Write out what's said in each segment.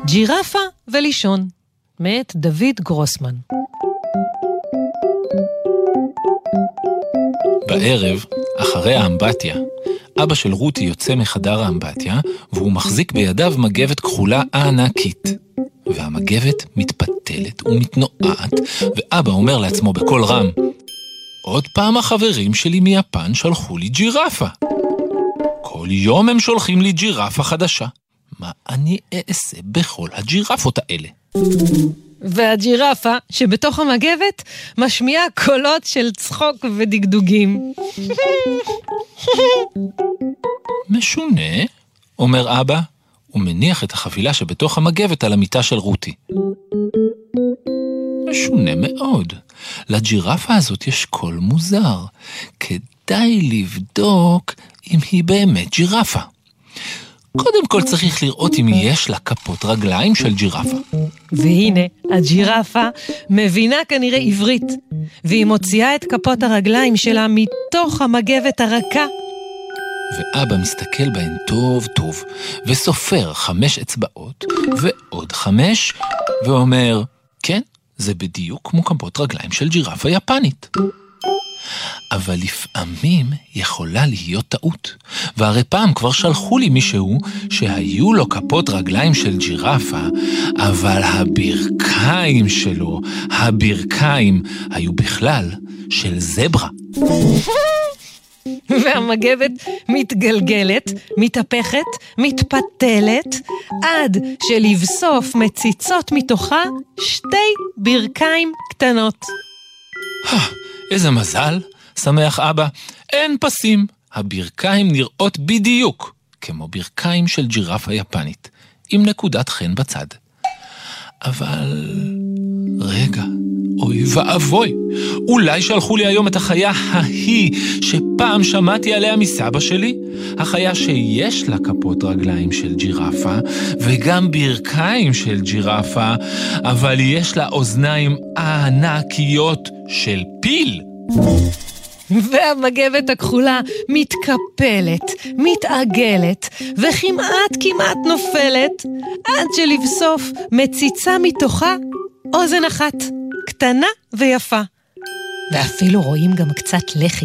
ג'ירפה ולישון, מאת דוד גרוסמן. בערב, אחרי האמבטיה, אבא של רותי יוצא מחדר האמבטיה, והוא מחזיק בידיו מגבת כחולה ענקית. והמגבת מתפתלת ומתנועת, ואבא אומר לעצמו בקול רם, עוד פעם החברים שלי מיפן שלחו לי ג'ירפה. כל יום הם שולחים לי ג'ירפה חדשה. מה אני אעשה בכל הג'ירפות האלה? והג'ירפה שבתוך המגבת משמיעה קולות של צחוק ודגדוגים. משונה, אומר אבא, ומניח את החבילה שבתוך המגבת על המיטה של רותי. משונה מאוד. לג'ירפה הזאת יש קול מוזר. כדאי לבדוק אם היא באמת ג'ירפה. קודם כל צריך לראות אם יש לה כפות רגליים של ג'ירפה. והנה, הג'ירפה מבינה כנראה עברית, והיא מוציאה את כפות הרגליים שלה מתוך המגבת הרכה. ואבא מסתכל בהן טוב טוב, וסופר 5 אצבעות, ועוד 5, ואומר, כן, זה בדיוק כמו כפות רגליים של ג'ירפה יפנית. אבל לפעמים יכולה להיות טעות. והרי פעם כבר שלחו לי מישהו שהיו לו כפות רגליים של ג'ירפה, אבל הברכיים שלו, הברכיים, היו בכלל של זברה. והמגבת מתגלגלת, מתהפכת, מתפתלת, עד שלבסוף מציצות מתוכה 2 ברכיים קטנות. איזה מזל, שמח אבא, אין פסים. הברכיים נראות בדיוק כמו ברכיים של ג'ירפה יפנית, עם נקודת חן בצד. אבל רגע, אוי ואבוי, אולי שלחו לי היום את החיה ההיא שפעם שמעתי עליה מסבא שלי? החיה שיש לה כפות רגליים של ג'ירפה וגם ברכיים של ג'ירפה, אבל יש לה אוזניים ענקיות של פיל. והמגבת הכחולה מתקפלת, מתעגלת, וכמעט נופלת, עד שלבסוף מציצה מתוכה אוזן אחת, קטנה ויפה. ואפילו רואים גם קצת לחי.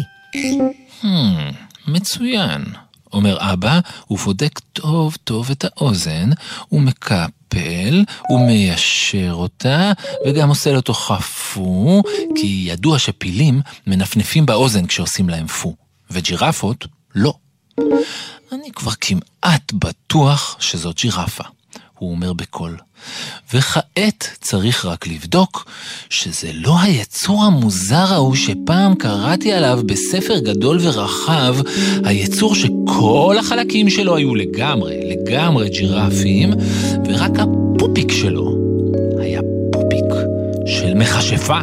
מצוין, אומר אבא, ובודק טוב טוב את האוזן, ומקפל, ומיישר אותה, וגם עושה לו חפו, כי ידוע שפילים מנפנפים באוזן כשעושים להם פו, וג'ירפות לא. אני כבר כמעט בטוח שזאת ג'ירפה, הוא אומר בקול. וכעת צריך רק לבדוק שזה לא היצור המוזר ההוא שפעם קראתי עליו בספר גדול ורחב, היצור שכל החלקים שלו היו לגמרי ג'ירפים, ורק הפופיק שלו היה פופיק של מכשפה.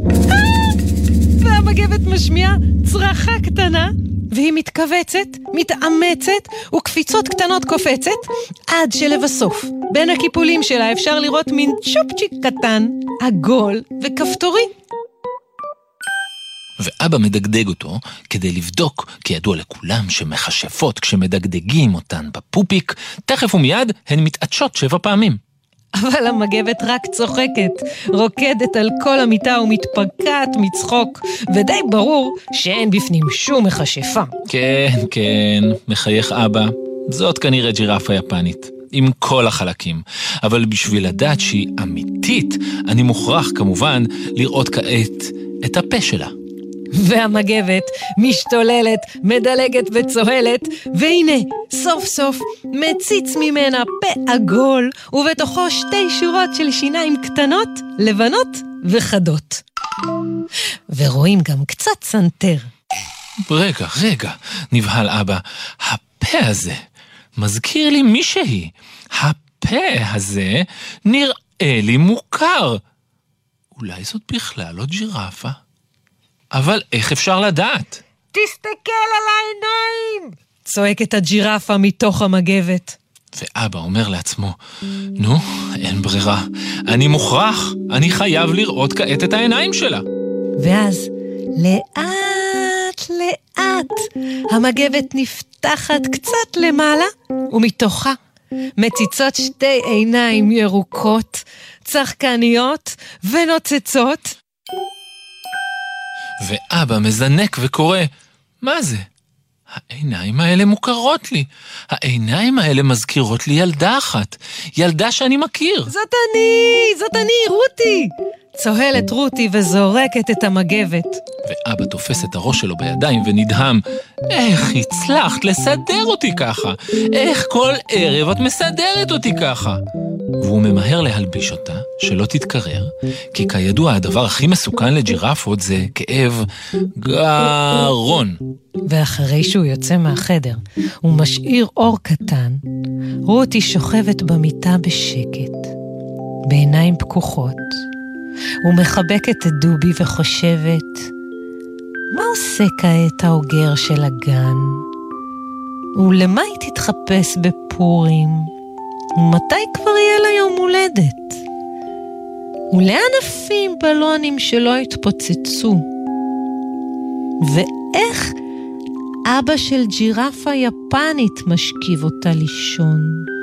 והמגבת משמיעה צרחה קטנה, והיא מתכווצת, מתאמצת, וקפיצות קטנות קופצת, עד שלבסוף, בין הקיפולים שלה אפשר לראות מין צ'ופצ'יק קטן, עגול וכפתורי. ואבא מדגדג אותו כדי לבדוק, כי ידוע לכולם שמכשפות כשמדגדגים אותן בפופיק, תכף ומיד הן מתעטשות 7 פעמים. אבל המגבת רק צוחקת, רוקדת על כל המיטה ומתפקעת מצחוק, ודי ברור שאין בפנים שום מכשפה. כן, מחייך אבא. זאת כנראה ג'ירפה יפנית, עם כל החלקים. אבל בשביל לדעת שהיא אמיתית, אני מוכרח כמובן לראות כעת את הפה שלה. והמגבת משתוללת, מדלגת וצוהלת, והנה, סוף סוף מציץ ממנה פה עגול, ובתוכו 2 שורות של שיניים קטנות, לבנות וחדות. ורואים גם קצת סנטר. רגע, נבהל אבא. הפה הזה מזכיר לי מישהי. הפה הזה נראה לי מוכר. אולי זאת בכלל לא ג'ירפה? אבל איך אפשר לדעת? תסתכל על העיניים! צועקת הג'ירפה מתוך המגבת. ואבא אומר לעצמו, נו, אין ברירה. אני מוכרח, אני חייב לראות כעת את העיניים שלה. ואז, לאט, המגבת נפתחת קצת למעלה, ומתוכה מציצות שתי עיניים ירוקות, צחקניות ונוצצות. ואבא מזנק וקורא, מה זה? העיניים האלה מוכרות לי. העיניים האלה מזכירות לי ילדה אחת. ילדה שאני מכיר. זאת אני, רותי. צוהלת רותי וזורקת את המגבת. ואבא תופס את הראש שלו בידיים ונדהם. איך הצלחת לסדר אותי ככה? איך כל ערב את מסדרת אותי ככה? והוא ממהר להלביש אותה, שלא תתקרר, כי כידוע הדבר הכי מסוכן לג'ירפות זה כאב גרון. ואחרי שהוא יוצא מהחדר, הוא משאיר אור קטן, רותי שוכבת במיטה בשקט, בעיניים פקוחות, ומחבקת את דובי וחושבת, מה עושה כעת האוגר של הגן? ולמה היא תתחפש בפורים? ומתי כבר יהיה לה יום הולדת? ולאן עפים בלונים שלא התפוצצו? ואיך אבא של ג'ירפה יפנית משכיב אותה לישון?